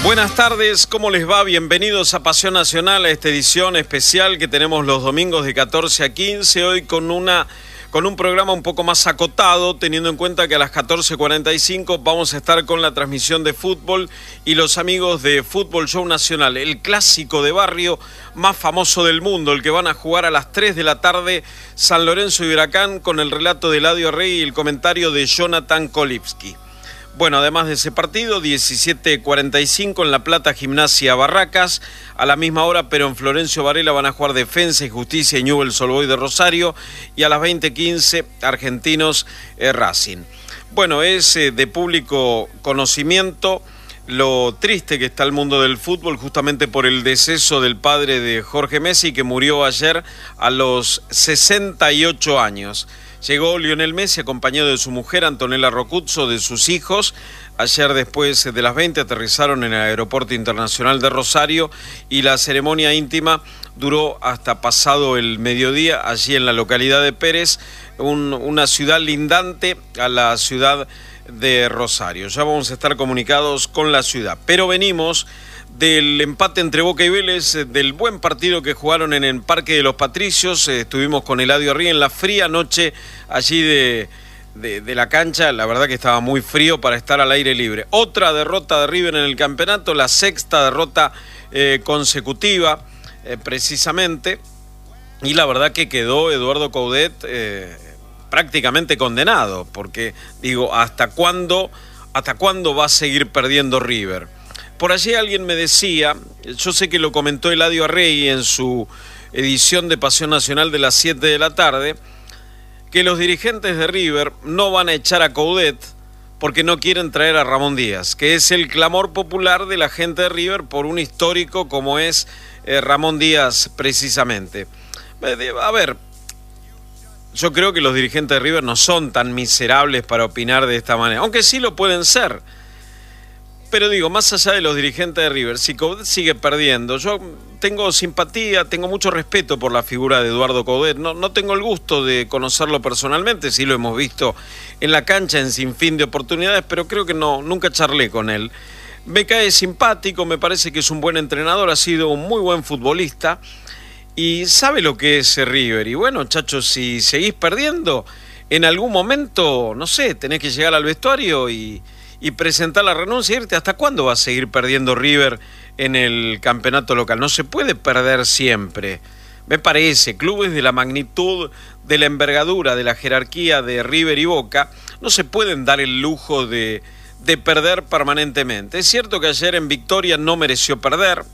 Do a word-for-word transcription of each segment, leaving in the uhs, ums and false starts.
Buenas tardes, ¿cómo les va? Bienvenidos a Pasión Nacional, a esta edición especial que tenemos los domingos de catorce a quince, hoy con una con un programa un poco más acotado, teniendo en cuenta que a las catorce cuarenta y cinco vamos a estar con la transmisión de fútbol y los amigos de Fútbol Show Nacional, el clásico de barrio más famoso del mundo, el que van a jugar a las tres de la tarde, San Lorenzo y Huracán, con el relato de Eladio Rey y el comentario de Jonathan Kolipski. Bueno, además de ese partido, diecisiete cuarenta y cinco en La Plata, Gimnasia Barracas. A la misma hora, pero en Florencio Varela van a jugar Defensa y Justicia y Newell's Old Boys de Rosario. Y a las veinte quince, Argentinos eh, Racing. Bueno, es eh, de público conocimiento lo triste que está el mundo del fútbol, justamente por el deceso del padre de Jorge Messi, que murió ayer a los sesenta y ocho años. Llegó Lionel Messi acompañado de su mujer Antonella Rocuzzo, de sus hijos. Ayer después de las veinte aterrizaron en el Aeropuerto Internacional de Rosario y la ceremonia íntima duró hasta pasado el mediodía allí en la localidad de Pérez, un, una ciudad lindante a la ciudad de Rosario. Ya vamos a estar comunicados con la ciudad, pero venimos del empate entre Boca y Vélez, del buen partido que jugaron en el Parque de los Patricios. Estuvimos con Eladio Rey en la fría noche allí de, de, de la cancha. La verdad que estaba muy frío para estar al aire libre. Otra derrota de River en el campeonato, la sexta derrota eh, consecutiva eh, precisamente, y la verdad que quedó Eduardo Coudet eh, prácticamente condenado, porque digo, ¿hasta cuándo, hasta cuándo va a seguir perdiendo River? Por allí alguien me decía, yo sé que lo comentó Eladio Rey en su edición de Pasión Nacional de las siete de la tarde, que los dirigentes de River no van a echar a Coudet porque no quieren traer a Ramón Díaz, que es el clamor popular de la gente de River por un histórico como es eh, Ramón Díaz precisamente. A ver, yo creo que los dirigentes de River no son tan miserables para opinar de esta manera, aunque sí lo pueden ser. Pero digo, más allá de los dirigentes de River, si Coudet sigue perdiendo, yo tengo simpatía, tengo mucho respeto por la figura de Eduardo Coudet. No, no tengo el gusto de conocerlo personalmente, sí lo hemos visto en la cancha en sinfín de oportunidades, pero creo que no, nunca charlé con él. Me cae simpático, me parece que es un buen entrenador, ha sido un muy buen futbolista y sabe lo que es River. Y bueno, chachos, si seguís perdiendo, en algún momento, no sé, tenés que llegar al vestuario y... y presentar la renuncia y irte. ¿Hasta cuándo va a seguir perdiendo River en el campeonato local? No se puede perder siempre. Me parece, clubes de la magnitud, de la envergadura, de la jerarquía de River y Boca, no se pueden dar el lujo de, de perder permanentemente. Es cierto que ayer en Victoria no mereció perder,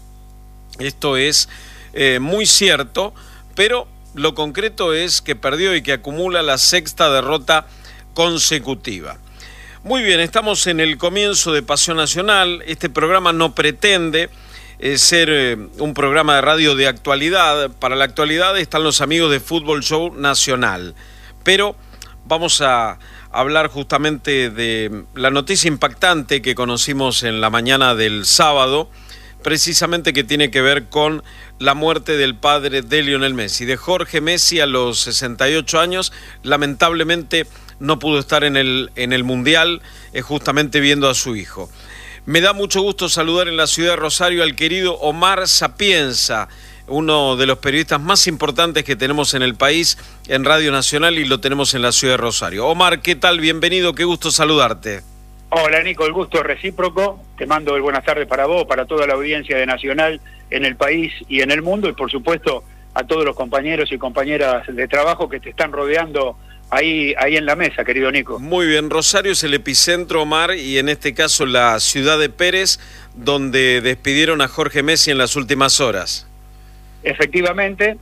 esto es eh, muy cierto, pero lo concreto es que perdió y que acumula la sexta derrota consecutiva. Muy bien, estamos en el comienzo de Pasión Nacional. Este programa no pretende eh, ser eh, un programa de radio de actualidad. Para la actualidad están los amigos de Fútbol Show Nacional. Pero vamos a hablar justamente de la noticia impactante que conocimos en la mañana del sábado, precisamente que tiene que ver con la muerte del padre de Lionel Messi, de Jorge Messi, a los sesenta y ocho años. Lamentablemente no pudo estar en el, en el Mundial, eh, justamente viendo a su hijo. Me da mucho gusto saludar en la ciudad de Rosario al querido Omar Sapienza, uno de los periodistas más importantes que tenemos en el país, en Radio Nacional, y lo tenemos en la ciudad de Rosario. Omar, ¿qué tal? Bienvenido, qué gusto saludarte. Hola Nico, el gusto es recíproco. Te mando el buenas tardes para vos, para toda la audiencia de Nacional en el país y en el mundo, y por supuesto a todos los compañeros y compañeras de trabajo que te están rodeando Ahí, ahí en la mesa, querido Nico. Muy bien, Rosario es el epicentro, Omar, y en este caso la ciudad de Pérez, donde despidieron a Jorge Messi en las últimas horas. Efectivamente,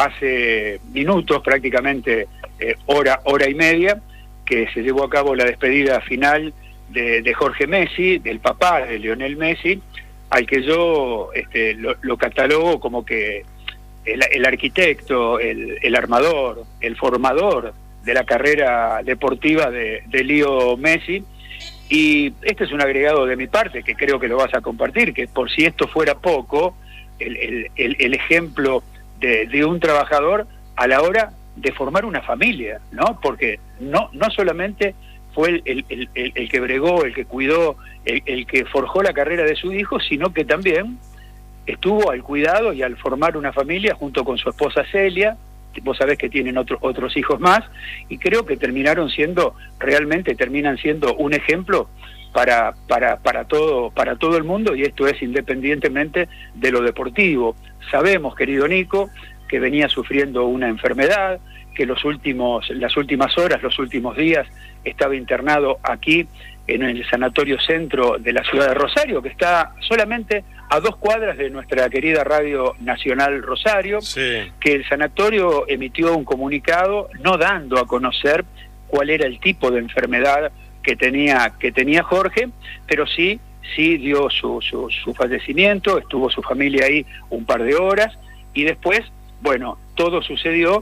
hace minutos, prácticamente eh, hora, hora y media, que se llevó a cabo la despedida final de, de Jorge Messi, del papá de Lionel Messi, al que yo este, lo, lo catalogo como que el, el arquitecto, el, el armador, el formador de la carrera deportiva de, de Leo Messi. Y este es un agregado de mi parte que creo que lo vas a compartir, que por si esto fuera poco, el, el, el, el ejemplo de, de un trabajador a la hora de formar una familia, ¿no? Porque no, no solamente fue el, el, el, el, el que bregó, el que cuidó, el, el que forjó la carrera de su hijo, sino que también estuvo al cuidado y al formar una familia junto con su esposa Celia. Vos sabés que tienen otro, otros hijos más, y creo que terminaron siendo, realmente terminan siendo un ejemplo para, para, para, todo, para todo el mundo, y esto es independientemente de lo deportivo. Sabemos, querido Nico, que venía sufriendo una enfermedad, que los últimos, las últimas horas, los últimos días, estaba internado aquí en el Sanatorio Centro de la ciudad de Rosario, que está solamente a dos cuadras de nuestra querida Radio Nacional Rosario, sí. Que el sanatorio emitió un comunicado no dando a conocer cuál era el tipo de enfermedad que tenía, que tenía Jorge, pero sí, sí dio su, su, su fallecimiento, estuvo su familia ahí un par de horas, y después, bueno, todo sucedió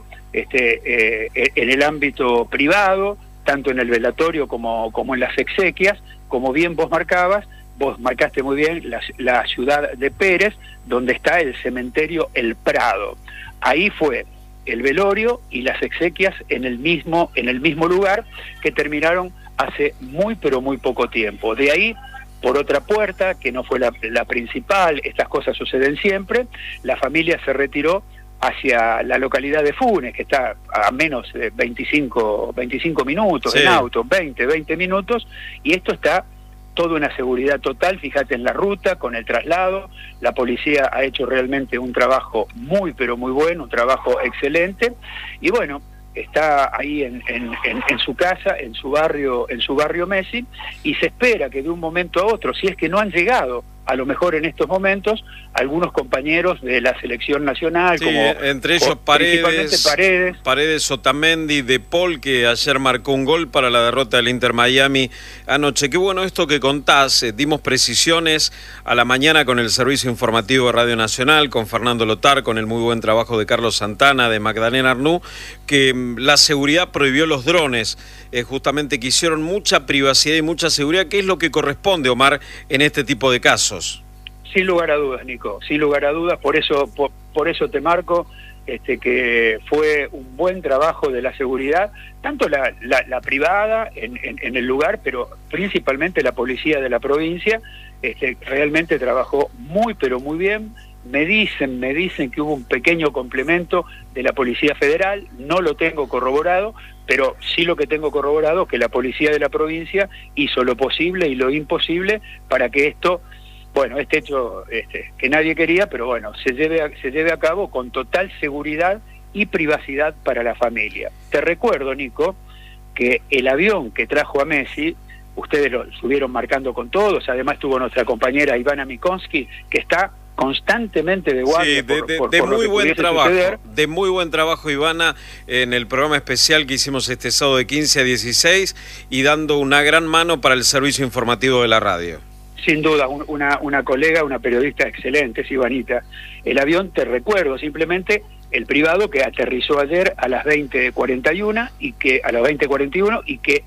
este, eh, en el ámbito privado, tanto en el velatorio como, como en las exequias, como bien vos marcabas. Vos marcaste muy bien la, la ciudad de Pérez, donde está el cementerio El Prado. Ahí fue el velorio y las exequias en el mismo, en el mismo lugar, que terminaron hace muy pero muy poco tiempo. De ahí, por otra puerta, que no fue la, la principal, estas cosas suceden siempre, la familia se retiró hacia la localidad de Funes, que está a menos de veinticinco, veinticinco minutos, sí, en auto, veinte, veinte minutos, y esto está toda una seguridad total. Fíjate en la ruta, con el traslado, la policía ha hecho realmente un trabajo muy pero muy bueno, un trabajo excelente, y bueno, está ahí en, en, en, en su casa, en su barrio, en su barrio Messi, y se espera que de un momento a otro, si es que no han llegado a lo mejor en estos momentos algunos compañeros de la selección nacional, sí, como entre ellos Paredes, Paredes, Paredes, Otamendi, De Paul, que ayer marcó un gol para la derrota del Inter Miami anoche. Qué bueno esto que contás, eh, dimos precisiones a la mañana con el servicio informativo de Radio Nacional, con Fernando Lotar, con el muy buen trabajo de Carlos Santana, de Magdalena Arnú, que mm, la seguridad prohibió los drones, eh, justamente que hicieron mucha privacidad y mucha seguridad, que es lo que corresponde, Omar, en este tipo de casos. Sin lugar a dudas, Nico, sin lugar a dudas, por eso, por, por eso te marco este, que fue un buen trabajo de la seguridad, tanto la, la, la privada en, en, en el lugar, pero principalmente la policía de la provincia, este, realmente trabajó muy pero muy bien. Me dicen, me dicen que hubo un pequeño complemento de la Policía Federal, no lo tengo corroborado, pero sí lo que tengo corroborado que la policía de la provincia hizo lo posible y lo imposible para que esto, bueno, este hecho este, que nadie quería, pero bueno, se lleve a, se lleve a cabo con total seguridad y privacidad para la familia. Te recuerdo, Nico, que el avión que trajo a Messi, ustedes lo estuvieron marcando con todos, además tuvo nuestra compañera Ivana Mikonsky, que está constantemente de guardia. Sí, de, por, de, por, de por muy buen trabajo, suceder. de muy buen trabajo, Ivana, en el programa especial que hicimos este sábado de quince a dieciséis y dando una gran mano para el servicio informativo de la radio. Sin duda, un, una, una colega, una periodista excelente, es Ivanita. El avión, te recuerdo, simplemente el privado que aterrizó ayer a las veinte cuarenta y uno y que a las veinte cuarenta y uno y que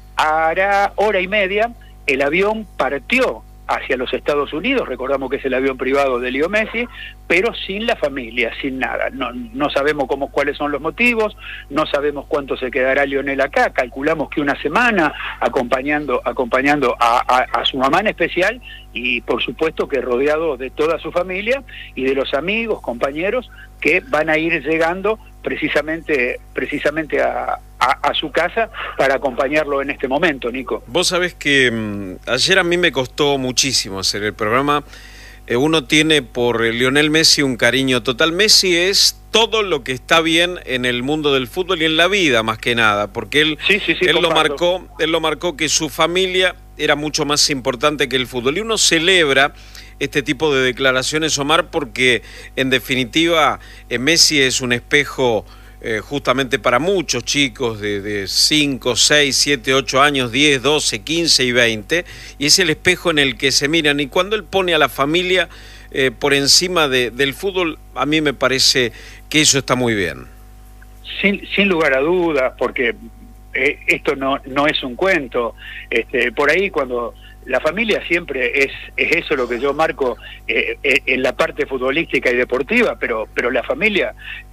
hará hora y media el avión partió hacia los Estados Unidos. Recordamos que es el avión privado de Leo Messi, pero sin la familia, sin nada. No, no sabemos cómo, cuáles son los motivos, no sabemos cuánto se quedará Lionel acá. Calculamos que una semana acompañando, acompañando a, a, a su mamá en especial, y por supuesto que rodeado de toda su familia y de los amigos, compañeros que van a ir llegando precisamente, precisamente a, a, a su casa para acompañarlo en este momento, Nico. Vos sabés que mmm, ayer a mí me costó muchísimo hacer el programa. Eh, uno tiene por Lionel Messi un cariño total. Messi es todo lo que está bien en el mundo del fútbol y en la vida, más que nada, porque él, sí, sí, sí, él lo marcó, él lo marcó que su familia era mucho más importante que el fútbol. Y uno celebra este tipo de declaraciones, Omar, porque en definitiva eh, Messi es un espejo eh, justamente para muchos chicos de, de cinco, seis, siete, ocho años, diez, doce, quince y veinte, y es el espejo en el que se miran, y cuando él pone a la familia eh, por encima de, del fútbol, a mí me parece que eso está muy bien. Sin, sin lugar a dudas, porque eh, esto no, no es un cuento. Este, por ahí cuando la familia siempre es, es eso lo que yo marco eh, eh, en la parte futbolística y deportiva, pero, pero la familia es,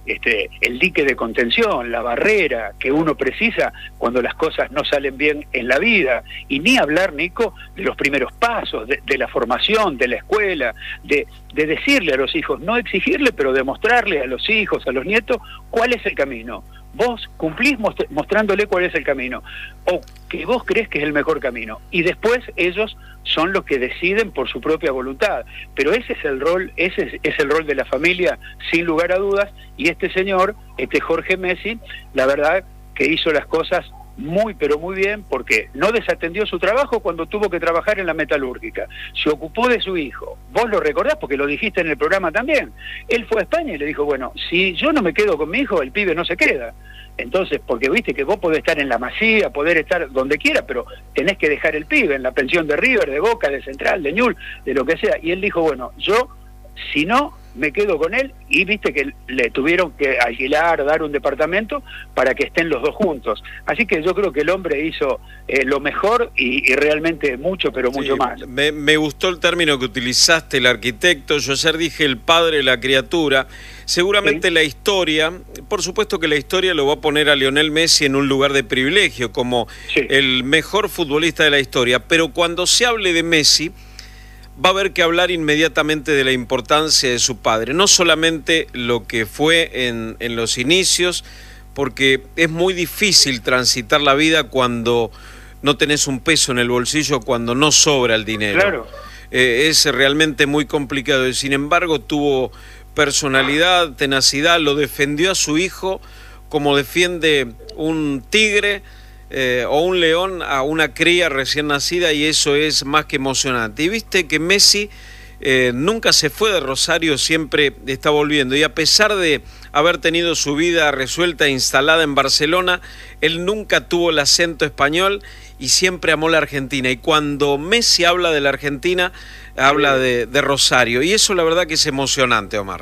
este, el dique de contención, la barrera que uno precisa cuando las cosas no salen bien en la vida. Y ni hablar, Nico, de los primeros pasos, de, de la formación, de la escuela, de, de decirle a los hijos, no exigirle, pero demostrarle a los hijos, a los nietos, cuál es el camino. Vos cumplís most- mostrándole cuál es el camino, o que vos crees que es el mejor camino, y después ellos son los que deciden por su propia voluntad. Pero ese es el rol, ese es, es el rol de la familia, sin lugar a dudas, y este señor, este Jorge Messi, la verdad que hizo las cosas muy pero muy bien, porque no desatendió su trabajo cuando tuvo que trabajar en la metalúrgica, se ocupó de su hijo. Vos lo recordás porque lo dijiste en el programa también. Él fue a España y le dijo, bueno, si yo no me quedo con mi hijo, el pibe no se queda. Entonces, porque viste que vos podés estar en la Masía, poder estar donde quiera, pero tenés que dejar el pibe en la pensión de River, de Boca, de Central, de Newell's, de lo que sea. Y él dijo, bueno, yo, si no, me quedo con él, y viste que le tuvieron que alquilar, dar un departamento para que estén los dos juntos. Así que yo creo que el hombre hizo eh, lo mejor y, y realmente mucho, pero mucho sí, más. Me, me gustó el término que utilizaste, el arquitecto. Yo ayer dije el padre de la criatura. Seguramente sí. La historia, por supuesto que la historia lo va a poner a Lionel Messi en un lugar de privilegio, como sí. el mejor futbolista de la historia, pero cuando se hable de Messi, va a haber que hablar inmediatamente de la importancia de su padre, no solamente lo que fue en, en los inicios, porque es muy difícil transitar la vida cuando no tenés un peso en el bolsillo, cuando no sobra el dinero. Claro. Eh, es realmente muy complicado, y sin embargo tuvo personalidad, tenacidad, lo defendió a su hijo como defiende un tigre Eh, o un león a una cría recién nacida, y eso es más que emocionante. Y viste que Messi eh, nunca se fue de Rosario, siempre está volviendo, y a pesar de haber tenido su vida resuelta e instalada en Barcelona, él nunca tuvo el acento español y siempre amó la Argentina, y cuando Messi habla de la Argentina, habla de, de Rosario, y eso la verdad que es emocionante, Omar.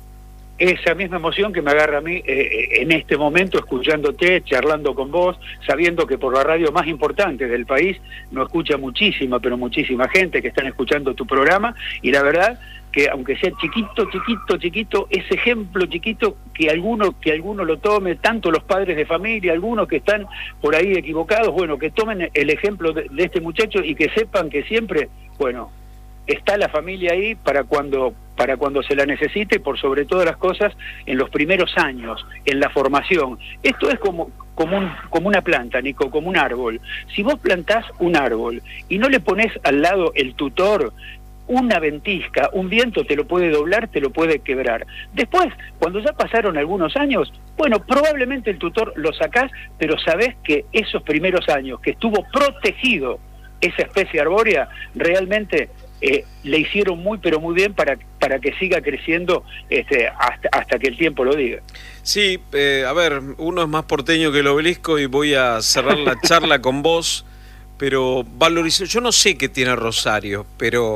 Esa misma emoción que me agarra a mí eh, en este momento, escuchándote, charlando con vos, sabiendo que por la radio más importante del país nos escucha muchísima, pero muchísima gente que están escuchando tu programa, y la verdad que aunque sea chiquito, chiquito, chiquito, ese ejemplo chiquito, que alguno, que alguno lo tome, tanto los padres de familia, algunos que están por ahí equivocados, bueno, que tomen el ejemplo de, de este muchacho y que sepan que siempre, bueno, está la familia ahí para cuando para cuando se la necesite, por sobre todas las cosas, en los primeros años, en la formación. Esto es como, como, un, como una planta, Nico, como un árbol. Si vos plantás un árbol y no le ponés al lado el tutor, una ventisca, un viento te lo puede doblar, te lo puede quebrar. Después, cuando ya pasaron algunos años, bueno, probablemente el tutor lo sacás, pero sabés que esos primeros años que estuvo protegido esa especie arbórea, realmente Eh, le hicieron muy pero muy bien para, para que siga creciendo este, hasta, hasta que el tiempo lo diga. Sí, eh, a ver, uno es más porteño que el Obelisco, y voy a cerrar la charla con vos, pero valorizo, yo no sé qué tiene Rosario, pero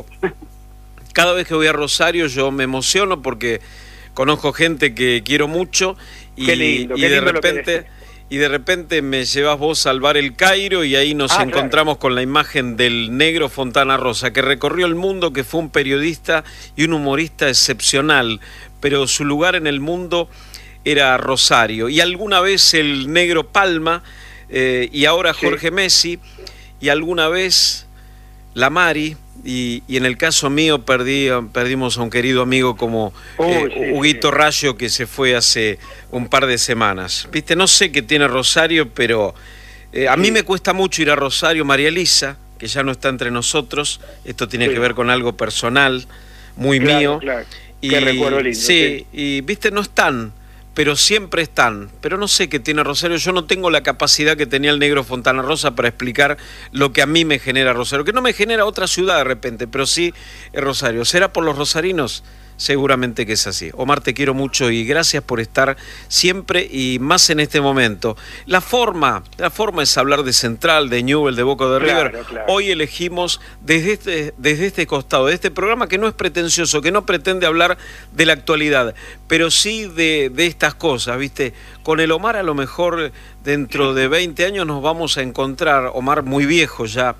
cada vez que voy a Rosario yo me emociono porque conozco gente que quiero mucho, y, qué lindo, y qué de lindo repente... y de repente me llevas vos al bar El Cairo, y ahí nos ah, encontramos claro. con la imagen del negro Fontana Rosa, que recorrió el mundo, que fue un periodista y un humorista excepcional, pero su lugar en el mundo era Rosario. Y alguna vez el negro Palma, eh, y ahora Jorge sí. Messi, y alguna vez la Mari, y, y en el caso mío perdí, perdimos a un querido amigo como oh, eh, sí, Huguito sí. Rayo, que se fue hace un par de semanas. Viste, no sé qué tiene Rosario, pero eh, a sí. mí me cuesta mucho ir a Rosario. María Elisa, que ya no está entre nosotros, esto tiene sí. que ver con algo personal, muy claro, mío. Claro. Y, qué recuerdo lindo. Sí, sí, y viste, no están, pero siempre están. Pero no sé qué tiene Rosario. Yo no tengo la capacidad que tenía el negro Fontana Rosa para explicar lo que a mí me genera Rosario, que no me genera otra ciudad de repente, pero sí es Rosario. ¿Será por los rosarinos? Seguramente que es así. Omar, te quiero mucho y gracias por estar siempre, y más en este momento. La forma, la forma es hablar de Central, de Newell's, de Boca, de River. Claro, claro. Hoy elegimos desde este, desde este costado, de este programa que no es pretencioso, que no pretende hablar de la actualidad, pero sí de, de estas cosas, ¿viste? Con el Omar a lo mejor dentro de veinte años nos vamos a encontrar, Omar muy viejo ya,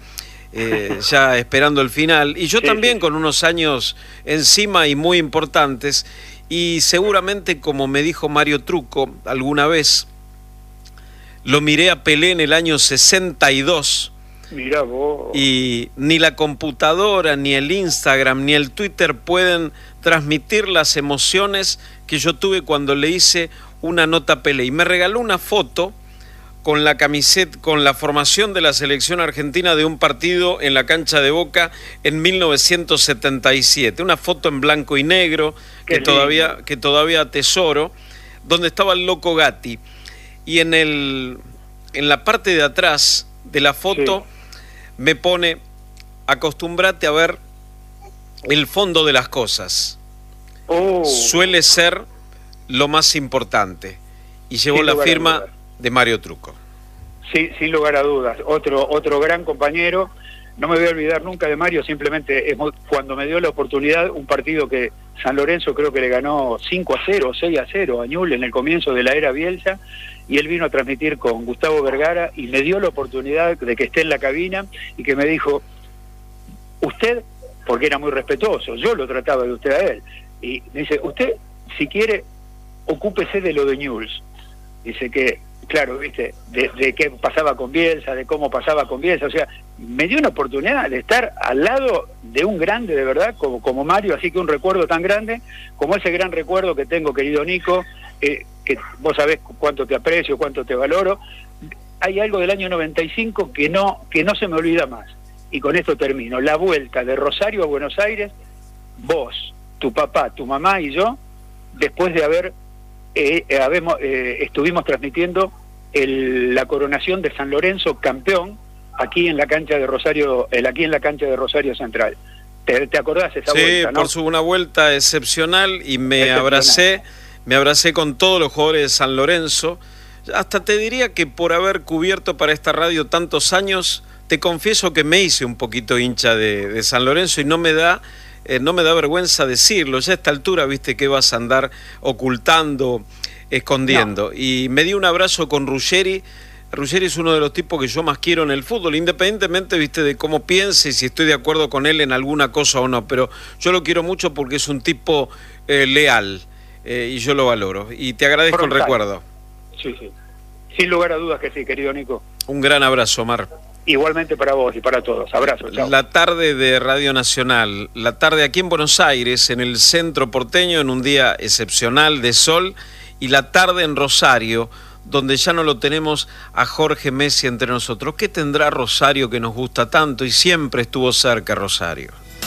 Eh, ya esperando el final, y yo sí, también sí. con unos años encima y muy importantes, Y seguramente, como me dijo Mario Trucco alguna vez, lo miré a Pelé en el año sesenta y dos. Mirá vos. Y ni la computadora, ni el Instagram, ni el Twitter pueden transmitir las emociones que yo tuve cuando le hice una nota a Pelé. Y me regaló una foto con la camiseta, con la formación de la selección argentina de un partido en la cancha de Boca en mil novecientos setenta y siete. Una foto en blanco y negro que todavía, que todavía atesoro, donde estaba el Loco Gatti. Y en, el, en la parte de atrás de la foto sí. me pone: acostúmbrate a ver el fondo de las cosas. Oh. Suele ser lo más importante. Y llevó la firma de Mario Trucco. Sí, sin lugar a dudas. Otro, otro gran compañero. No me voy a olvidar nunca de Mario, simplemente cuando me dio la oportunidad, un partido que San Lorenzo creo que le ganó cinco a cero, seis a cero a Ñul en el comienzo de la era Bielsa, y él vino a transmitir con Gustavo Vergara y me dio la oportunidad de que esté en la cabina y que me dijo: usted, porque era muy respetuoso, yo lo trataba de usted a él, y me dice: usted, si quiere, ocúpese de lo de Ñuls. Dice que, claro, viste, de, de qué pasaba con Bielsa, de cómo pasaba con Bielsa, o sea, me dio una oportunidad de estar al lado de un grande de verdad, como, como Mario, así que un recuerdo tan grande, como ese gran recuerdo que tengo, querido Nico, eh, que vos sabés cuánto te aprecio, cuánto te valoro. Hay algo del año noventa y cinco que no, que no se me olvida más, y con esto termino: la vuelta de Rosario a Buenos Aires, vos, tu papá, tu mamá y yo, después de haber Eh, eh, habemos, eh, estuvimos transmitiendo el, la coronación de San Lorenzo campeón aquí en la cancha de Rosario, el, aquí en la cancha de Rosario Central. ¿Te, te acordás esa sí, vuelta, no? Por su una vuelta excepcional, y me excepcional. abracé, me abracé con todos los jugadores de San Lorenzo. Hasta te diría que por haber cubierto para esta radio tantos años, te confieso que me hice un poquito hincha de, de San Lorenzo, y no me da Eh, no me da vergüenza decirlo. Ya a esta altura, viste, que vas a andar ocultando, escondiendo. No. Y me di un abrazo con Ruggeri. Ruggeri es uno de los tipos que yo más quiero en el fútbol, independientemente, viste, de cómo piense y si estoy de acuerdo con él en alguna cosa o no, pero yo lo quiero mucho porque es un tipo eh, leal, eh, y yo lo valoro. Y te agradezco Frontal. el recuerdo. Sí, sí. Sin lugar a dudas que sí, querido Nico. Un gran abrazo, Omar. Igualmente para vos y para todos. Abrazo, chao. La tarde de Radio Nacional, la tarde aquí en Buenos Aires, en el centro porteño, en un día excepcional de sol, y la tarde en Rosario, donde ya no lo tenemos a Jorge Messi entre nosotros. ¿Qué tendrá Rosario que nos gusta tanto y siempre estuvo cerca Rosario?